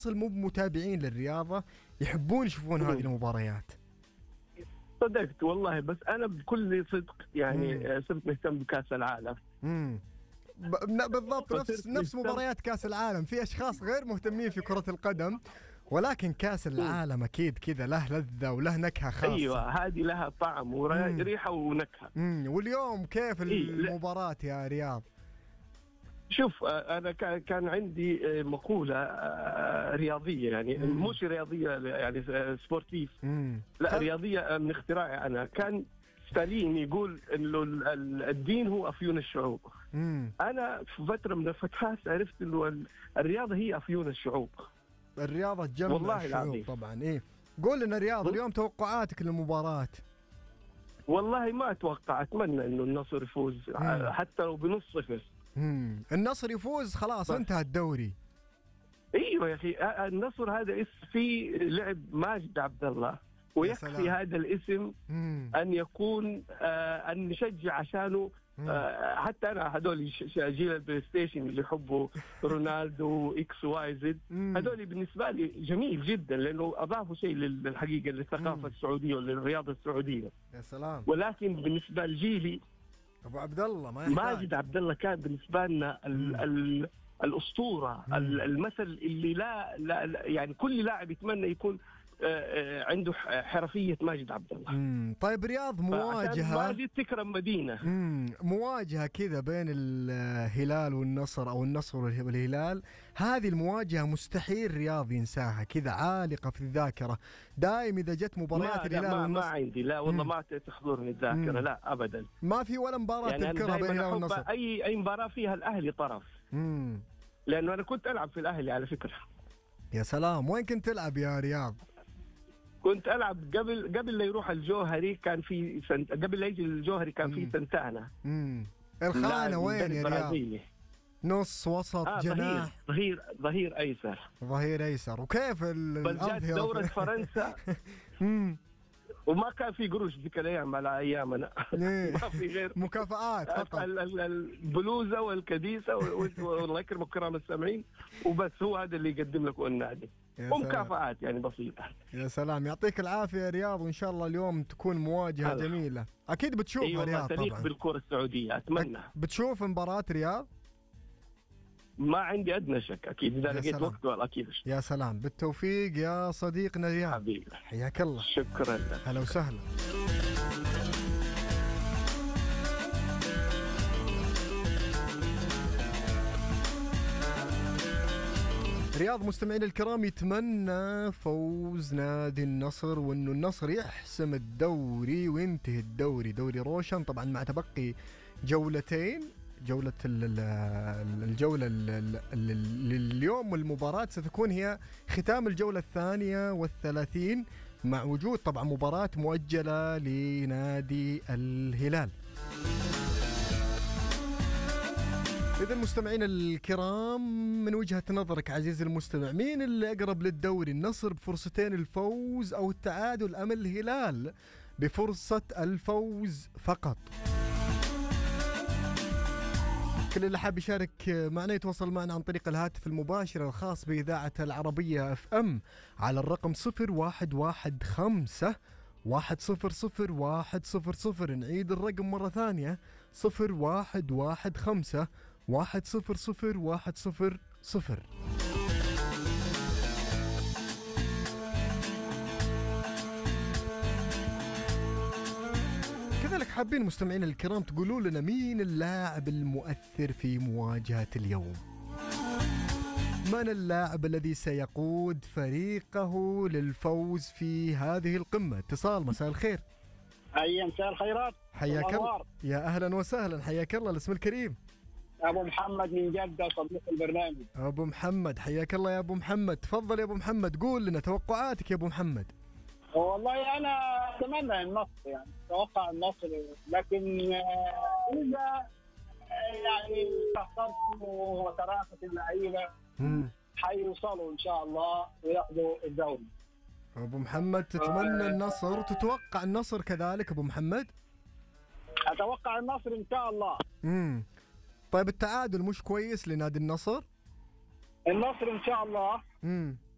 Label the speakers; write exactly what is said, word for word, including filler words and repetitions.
Speaker 1: مو بمتابعين للرياضة يحبون يشوفون هذه المباريات.
Speaker 2: صدقت والله، بس أنا بكل صدق يعني صرت مهتم بكأس العالم.
Speaker 1: امم بالضبط نفس نفس مباريات كأس العالم. في أشخاص غير مهتمين في كرة القدم، ولكن كأس العالم أكيد كذا له لذة وله نكهة خاصة.
Speaker 2: أيوة، هذه لها طعم وريحة ونكهة.
Speaker 1: امم واليوم كيف المباراة يا رياض؟
Speaker 2: شوف، أنا كان عندي مقولة رياضية، يعني
Speaker 1: مم.
Speaker 2: مش رياضية يعني سبورتيف،
Speaker 1: مم.
Speaker 2: لا رياضية من اختراعي أنا. كان ستالين يقول إنه الدين هو أفيون الشعوب.
Speaker 1: مم.
Speaker 2: أنا في فترة من الفترات عرفت إنه الرياضة هي أفيون الشعوب.
Speaker 1: الرياضة تجمع
Speaker 2: والله
Speaker 1: الشعوب
Speaker 2: العظيم.
Speaker 1: طبعا. إيه قول لنا رياض اليوم توقعاتك للمباراة.
Speaker 2: والله ما أتوقع، أتمنى إنه النصر يفوز
Speaker 1: مم.
Speaker 2: حتى لو بنص صفر.
Speaker 1: مم. النصر يفوز خلاص انتهى الدوري.
Speaker 2: ايوه يا اخي، النصر هذا اسم فيه لعب ماجد عبد الله، ويكفي هذا الاسم
Speaker 1: مم.
Speaker 2: ان يكون آه ان نشجع عشانه. آه حتى انا هذول جيل البلاي ستيشن اللي يحبوا رونالدو اكس واي زد، هذول بالنسبه لي جميل جدا، لانه اضافوا شيء للحقيقه للثقافه
Speaker 1: مم.
Speaker 2: السعوديه وللرياضه السعوديه.
Speaker 1: يا سلام.
Speaker 2: ولكن بالنسبه لجيلي
Speaker 1: ابو عبد الله ما يحتاج.
Speaker 2: ماجد عبد الله كان بالنسبه لنا ال ال الأسطورة، مم. المثل اللي لا, لا يعني كل لاعب يتمنى يكون عنده حرفية ماجد عبد الله.
Speaker 1: مم. طيب رياض، مواجهة
Speaker 2: ماجد تكرم مدينة.
Speaker 1: مم. مواجهة كذا بين الهلال والنصر أو النصر والهلال، هذه المواجهة مستحيل رياض ينساها، كذا عالقة في الذاكرة دائم إذا جت مباريات الهلال
Speaker 2: ما
Speaker 1: والنصر.
Speaker 2: ما عندي، لا والله، مم. ما تحضرني الذاكرة، لا أبدا.
Speaker 1: ما في ولا مباراة يعني تذكرها بين الهلال والنصر؟
Speaker 2: أي أي مباراة فيها الأهلي طرف.
Speaker 1: مم.
Speaker 2: لأنه أنا كنت ألعب في الأهلي على فكرة.
Speaker 1: يا سلام، وين كنت تلعب يا رياض؟
Speaker 2: كنت ألعب قبل قبل لا يروح الجوهري، كان في سنت... قبل لا يجي الجوهري كان في سنتانا.
Speaker 1: امم الخانة وين يا رياض؟ نص وسط
Speaker 2: آه
Speaker 1: جناح؟
Speaker 2: ظهير ظهير أيسر.
Speaker 1: ظهير أيسر. وكيف
Speaker 2: الأظهرة؟ دورة فرنسا. وما كان في قروش ذيك الايام على ايامنا. ما في غير
Speaker 1: مكافآت فقط،
Speaker 2: البلوزه والكديسه والله يكرمك كرام السامعين، وبس هو هذا اللي يقدم لك النادي، ومكافآت يعني بسيطه.
Speaker 1: يا سلام، يعطيك العافيه يا رياض، وان شاء الله اليوم تكون مواجهه هلو. جميله. اكيد بتشوفها.
Speaker 2: أيوة
Speaker 1: رياض
Speaker 2: تليق بالكره السعوديه، اتمنى.
Speaker 1: بتشوف مباراه رياض؟
Speaker 2: ما عندي ادنى شك، اكيد اذا لقيت وقت والله اكيد.
Speaker 1: يا سلام، بالتوفيق يا صديقنا رياض.
Speaker 2: حبيبي،
Speaker 1: حياك الله.
Speaker 2: شكرا لك.
Speaker 1: هلا وسهلا. رياض مستمعين الكرام يتمنى فوز نادي النصر، وانه النصر يحسم الدوري وينتهي الدوري دوري روشن، طبعا مع تبقي جولتين، جولة الجولة اليوم، والمباراة ستكون هي ختام الجولة الثانية والثلاثين، مع وجود طبعا مباراة مؤجلة لنادي الهلال. إذا المستمعين الكرام، من وجهة نظرك عزيزي المستمع، مين اللي أقرب للدوري؟ النصر بفرصتين الفوز أو التعادل، أم الهلال بفرصة الفوز فقط؟ كل اللي حاب يشارك معنا يتواصل معنا عن طريق الهاتف المباشر الخاص بإذاعة العربية اف ام على الرقم صفر واحد واحد خمسة واحد صفر صفر واحد صفر صفر. نعيد الرقم مرة ثانية، صفر واحد واحد خمسة واحد صفر صفر واحد صفر صفر. كذلك حابين مستمعين الكرام تقولوا لنا مين اللاعب المؤثر في مواجهة اليوم؟ من اللاعب الذي سيقود فريقه للفوز في هذه القمة؟ اتصال، مساء الخير.
Speaker 3: أي مساء الخيرات،
Speaker 1: حياك الله. يا أهلا وسهلا، حياك الله. الاسم الكريم
Speaker 3: أبو محمد من جدة، صديق البرنامج.
Speaker 1: أبو محمد حياك الله يا أبو محمد، تفضل يا أبو محمد، قول لنا توقعاتك يا أبو محمد.
Speaker 3: والله أنا أتمنى النصر، يعني أتوقع النصر، لكن إذا يعني تخطط وتراقة اللعيبة حيوصلوا إن شاء الله ويأخذوا الدوري.
Speaker 1: أبو محمد تتمنى النصر، تتوقع النصر كذلك أبو محمد؟
Speaker 3: أتوقع النصر إن شاء الله.
Speaker 1: امم طيب التعادل مش كويس لنادي النصر؟
Speaker 3: النصر إن شاء الله.
Speaker 1: امم